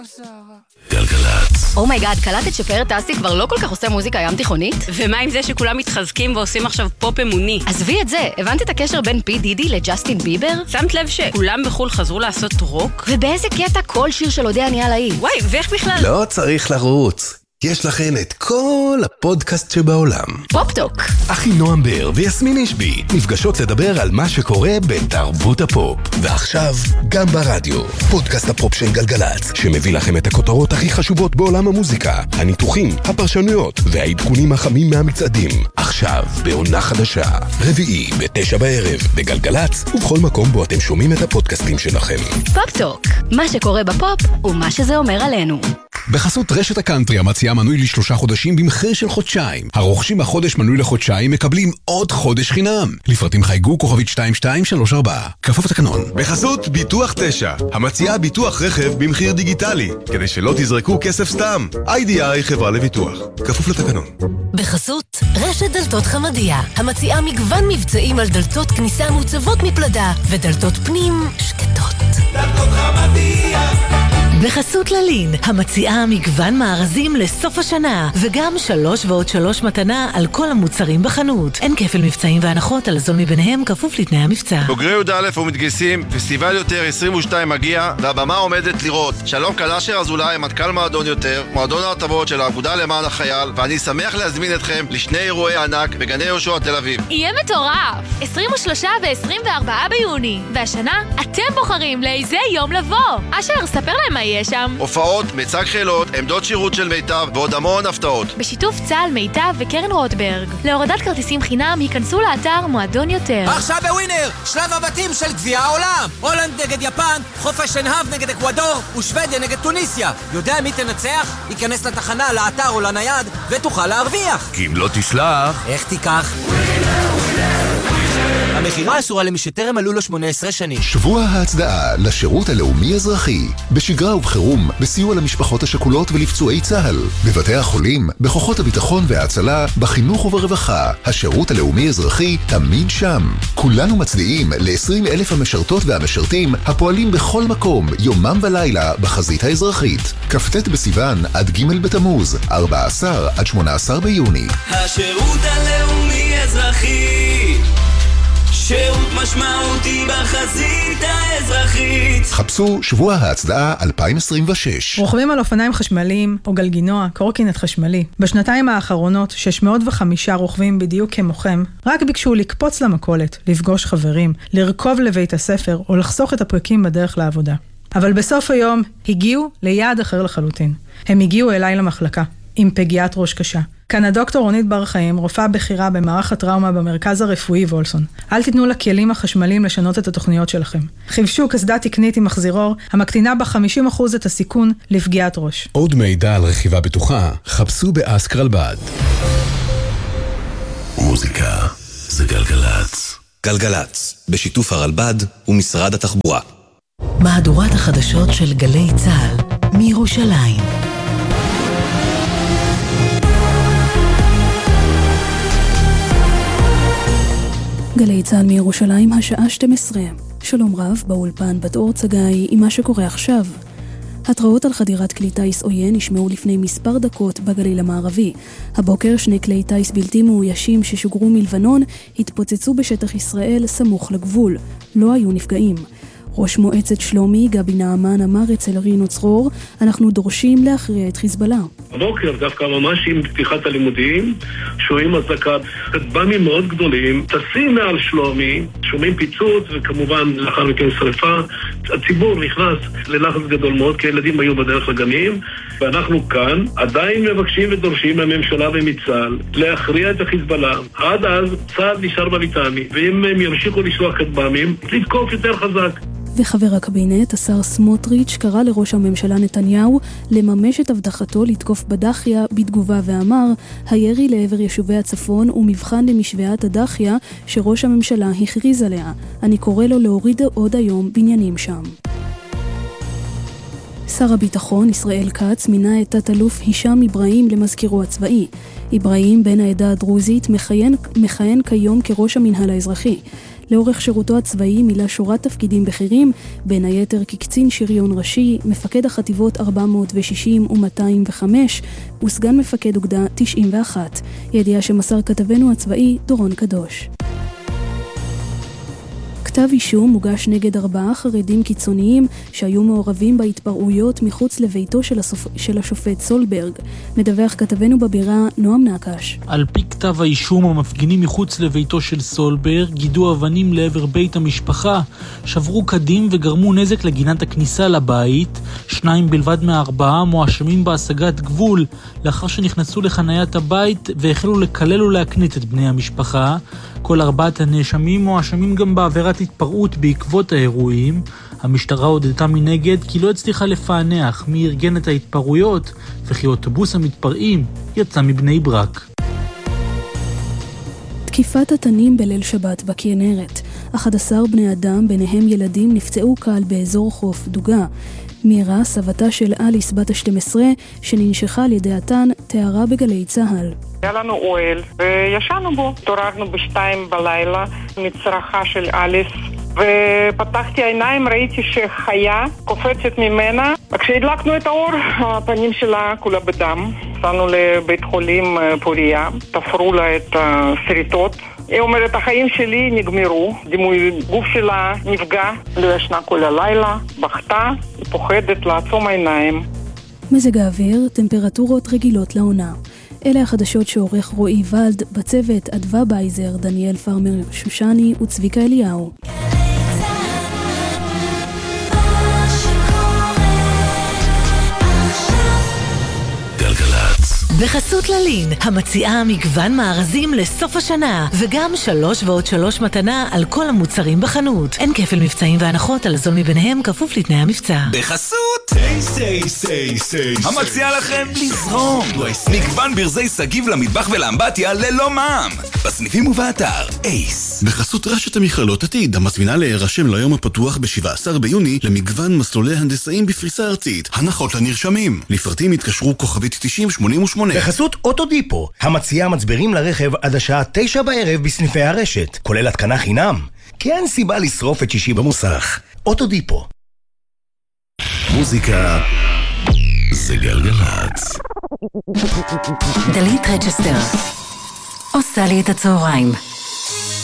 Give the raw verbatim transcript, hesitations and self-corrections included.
גלגלצ. אומייגאד, קלטת שפאר טסי כבר לא כל כך עושה מוזיקה ים תיכונית? ומה עם זה שכולם מתחזקים ועושים עכשיו פופ אמוני? עזבי את זה, הבנת את הקשר בין פי דידי לג'סטין ביבר? שמת לב שכולם בחול חזרו לעשות רוק? ובאיזה קטע כל שיר של אודה נהיה להיט? וואי, ואיך בכלל? לא צריך לרוץ. יש לכן את כל הפודקאסט שבעולם. פופ-טוק. אחי נועם בר ויסמין אישבי נפגשות לדבר על מה שקורה בתרבות הפופ. ועכשיו גם ברדיו. פודקאסט הפופ של גלגלצ, שמביא לכם את הכותרות הכי חשובות בעולם המוזיקה, הניתוחים, הפרשנויות והעדכונים החמים מהמצעדים. עכשיו בעונה חדשה, רביעי בתשע בערב בגלגלצ, ובכל מקום בו אתם שומעים את הפודקאסטים שלכם. פופ-טוק. מה שקורה בפופ ומה שזה אומר עלינו. בחסות רשת הקאנטרי המציעה מנוי לשלושה חודשים במחיר של חודשיים. הרוכשים החודש מנוי לחודשיים מקבלים עוד חודש חינם. לפרטים חייגו כוכבית שתיים שתיים שלוש ארבע. כפוף לתקנון. בחסות ביטוח תשע, המציעה ביטוח רכב במחיר דיגיטלי, כדי שלא תזרקו כסף סתם. איי די איי חברה לביטוח. כפוף לתקנון. בחסות רשת דלתות חמדיה, המציעה מגוון מבצעים על דלתות כניסה מוצבות מפלדה ודלתות פנים שקטות. דלתות חמדיה. בחסות ללין, המציעה מגוון מארזים לסוף השנה, וגם שלוש ועוד שלוש מתנה על כל המוצרים בחנות. אין כפל מבצעים והנחות על זול מביניהם, כפוף לתנאי המבצע. בוגרי י' א' ומתגייסים, פסטיבל יותר עשרים ושתיים מגיע, והבמה עומדת לראות. שלום קלאשר אזולאי, מנכ"ל מועדון יותר, מועדון ההטבות של האגודה למען החייל, ואני שמח להזמין אתכם לשני אירועי ענק בגני יהושע תל אביב. יהיה מטורף! עשרים ושלושה ועשרים וארבעה ביוני, והשנה אתם בוחרים לאיזה יום לבוא. אשר, ספר להם מה יהיה שם. הופעות, מצג חילות, עמדות שירות של מיטב ועוד המון הפתעות. בשיתוף צה"ל, מיטב וקרן רוטברג. להורדת כרטיסים חינם ייכנסו לאתר מועדון יותר. עכשיו בווינר, שלב הבתים של גביע העולם. הולנד נגד יפן, חופש שנהב נגד אקוודור ושוודיה נגד טוניסיה. יודע מי תנצח? ייכנס לתחנה, לאתר או לנייד ותוכל להרוויח. כי אם לא תשלח... איך תיקח? המחירה אסורה למי שטרם מלאו לו שמונה עשרה שנים. שבוע ההצדעה לשירות הלאומי אזרחי, בשגרה ובחירום, בסיוע למשפחות השכולות ולפצועי צה"ל, בבתי החולים, בכוחות הביטחון וההצלה, בחינוך וברווחה. השירות הלאומי אזרחי תמיד שם. כולנו מצדיעים ל-עשרים אלף המשרתות והמשרתים הפועלים בכל מקום, יומם ולילה, בחזית האזרחית. כ"ט בסיוון עד ג' בתמוז, ארבעה עשר עד שמונה עשר ביוני. השירות הלאומי אזרחי, שירות משמעותי בחזית האזרחית. חפשו שבוע ההצדעה אלפיים עשרים ושש. רוכבים על אופניים חשמליים או גלגינוע, קורקינט חשמלי. בשנתיים האחרונות שש מאות וחמישה רוכבים בדיוק כמוכם רק ביקשו לקפוץ למכולת, לפגוש חברים, לרכוב לבית הספר או לחסוך את הפרקים בדרך לעבודה. אבל בסוף היום הגיעו ליעד אחר לחלוטין. הם הגיעו אליי למחלקה עם פגיעת ראש קשה. כאן הדוקטור רונית בר חיים, רופאה בכירה במערך הטראומה במרכז הרפואי וולסון. אל תיתנו לכלים החשמליים לשנות את התוכניות שלכם. חיפשו קסדה תקנית עם מחזירור, המקטינה ב-חמישים אחוז את הסיכון לפגיעת ראש. עוד מידע על רכיבה בטוחה, חפשו באסק רלב"ד. מוזיקה זה גלגלצ. גלגלצ, בשיתוף הרלב"ד ומשרד התחבורה. מהדורת החדשות של גלי צה"ל מירושלים. גלי צה"ל מירושלים, השעה שתים עשרה. שלום רב, באולפן בת אור צגאי עם מה שקורה עכשיו. התראות על חדירת כלי טייס עוין נשמעו לפני מספר דקות בגליל המערבי. הבוקר שני כלי טייס בלתי מאוישים ששוגרו מלבנון התפוצצו בשטח ישראל סמוך לגבול. לא היו נפגעים. ראש מועצת שלומי, גבי נעמן, אמר אצל רינו צרור, אנחנו דורשים להכריע את חיזבאללה. הבוקר, דווקא ממש עם פתיחת הלימודים, שומעים אזעקה, כטב"מים מאוד גדולים, טסים מעל שלומי, שומעים פיצוץ וכמובן לאחר מכן שריפה. הציבור נכנס ללחץ גדול מאוד, כי הילדים היו בדרך לגנים, ואנחנו כאן עדיין מבקשים ודורשים מהממשלה ומצה"ל להכריע את החיזבאללה. עד אז צה"ל נשאר בליטני, ואם הם ימשיכו לשלוח כטב"מים, לתקוף יותר חזק. וחבר הקבינט, השר סמוטריץ', קרא לראש הממשלה נתניהו לממש את הבטחתו לתקוף בדחיה בתגובה ואמר, הירי לעבר יישובי הצפון הוא מבחן למשוואת הדחיה שראש הממשלה הכריז עליה. אני קורא לו להוריד עוד היום בניינים שם. שר הביטחון ישראל כץ מינה את תת-אלוף הישאם אברהים למזכירו הצבאי. אברהים בן העדה הדרוזית מכהן, מכהן כיום כראש המנהל האזרחי. לאורך שירותו הצבאי מילא שורת תפקידים בכירים, בין היתר כקצין שריון ראשי, מפקד החטיבות ארבע מאות ושישים ו-מאתיים וחמש וסגן מפקד אוגדה תשעים ואחת. ידיעה שמסר כתבנו הצבאי דורון קדוש. כתב אישום מוגש נגד ארבעה חרדים קיצוניים שהיו מעורבים בהתפרעויות מחוץ לביתו של, הסופ... של השופט סולברג. מדווח כתבנו בבירה נועם נקש. על פי כתב האישום, המפגינים מחוץ לביתו של סולברג גידו אבנים לעבר בית המשפחה, שברו קדים וגרמו נזק לגינת הכניסה לבית. שניים בלבד מהארבעה מואשמים בהשגת גבול, לאחר שנכנסו לחניית הבית והחלו לקלל ולהקנית את בני המשפחה. כל ארבעת הנאשמים מואשמים גם בעבירת התפרעות בעקבות האירועים. המשטרה הודתה מנגד כי לא הצליחה לפענח מי ארגן את ההתפרעויות, וכי אוטובוס המתפרעים יצא מבני ברק. תקיפת התנים בליל שבת בכנרת. אחד עשר בני אדם, ביניהם ילדים, נפצעו קל באזור חוף דוגה. מירה, סבתה של אליס בת ה-שתים עשרה, שננשכה על ידי התן, תיארה בגלי צהל. היה לנו אוהל וישנו בו. תוררנו בשתיים בלילה מצרחה של אליס, ופתחתי עיניים, ראיתי שחיה קופצת ממנה. כשהדלקנו את האור, הפנים שלה כולה בדם. נסענו לבית חולים פוריה, תפרו לה את השריטות. היא אומרת, החיים שלי נגמרו, דימוי גוף שלה נפגע, לא ישנה כל הלילה, בכתה, היא פוחדת לעצום עיניים. מזג האוויר, טמפרטורות רגילות לעונה. אלה החדשות שעורך רועי ולד, בצוות אדווה בייזר, דניאל פרמר שושני וצביקה אליהו. בחסות ללין, המציעה מגוון מארזים לסוף השנה, וגם שלוש ועוד שלוש מתנה על כל המוצרים בחנות. אין כפל מבצעים והנחות, על זול מביניהם כפוף לתנאי המבצע. בחסות סי סי סי סי המציעה לכם לזרום מגוון ברזי סגיב למטבח ולאמבטיה ללא מע"מ בסניפים ובאתר אייס. בחסות רשת המכללות עתיד, המזמינה להירשם ליום הפתוח ב-שבעה עשר ביוני למגוון מסלולי הנדסאים בפריסה ארצית. הנחות לנרשמים. לפרטים התקשרו כוכבית תשעים שמונים ושמונה. בחסות אוטודיפו, המציעה מצברים לרכב עד השעה תשע בערב בסניפי הרשת, כולל התקנה חינם. כי אין סיבה לשרוף את שישי במוסך. אוטודיפו. מוזיקה זה גלגלצ. דלית רצ'סטר עושה לי את הצהריים.